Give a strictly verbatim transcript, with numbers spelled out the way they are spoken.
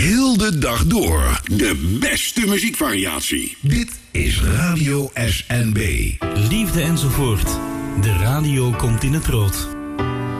heel de dag door de beste muziekvariatie. Dit is Radio S N B. Liefde enzovoort. De radio komt in het rood.